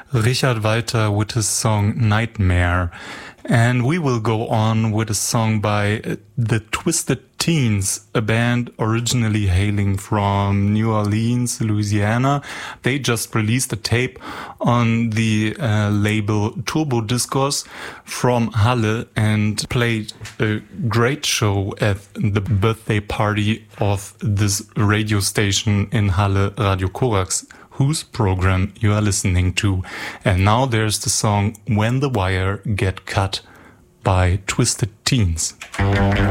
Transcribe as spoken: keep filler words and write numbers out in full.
Richard Walter with his song Nightmare. And we will go on with a song by the Twisted Teens, a band originally hailing from New Orleans, Louisiana. They just released a tape on the uh, label Turbo Discos from Halle and played a great show at the birthday party of this radio station in Halle, Radio Korax, whose program you are listening to. And now there's the song When the Wire Get Cut by Twisted Teens.